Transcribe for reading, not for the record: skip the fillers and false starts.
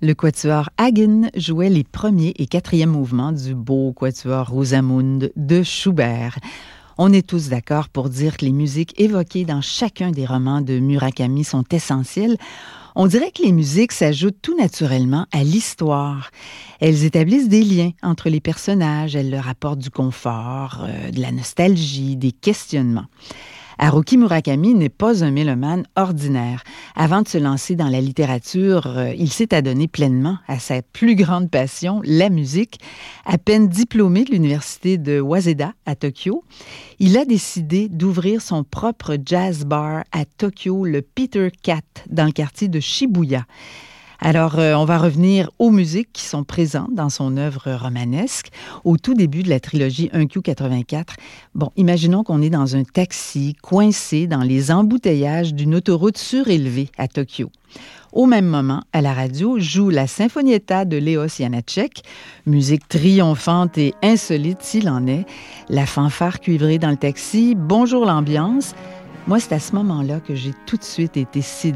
Le quatuor Hagen jouait les premiers et quatrièmes mouvements du beau quatuor Rosamunde de Schubert. On est tous d'accord pour dire que les musiques évoquées dans chacun des romans de Murakami sont essentielles. On dirait que les musiques s'ajoutent tout naturellement à l'histoire. Elles établissent des liens entre les personnages, elles leur apportent du confort, de la nostalgie, des questionnements. Haruki Murakami n'est pas un mélomane ordinaire. Avant de se lancer dans la littérature, il s'est adonné pleinement à sa plus grande passion, la musique. À peine diplômé de l'université de Waseda à Tokyo, il a décidé d'ouvrir son propre jazz bar à Tokyo, le Peter Cat, dans le quartier de Shibuya. Alors, on va revenir aux musiques qui sont présentes dans son œuvre romanesque au tout début de la trilogie 1Q84. Bon, imaginons qu'on est dans un taxi coincé dans les embouteillages d'une autoroute surélevée à Tokyo. Au même moment, à la radio, joue la Sinfonietta de Léos Janáček, musique triomphante et insolite s'il en est, la fanfare cuivrée dans le taxi, bonjour l'ambiance. Moi, c'est à ce moment-là que j'ai tout de suite été séduite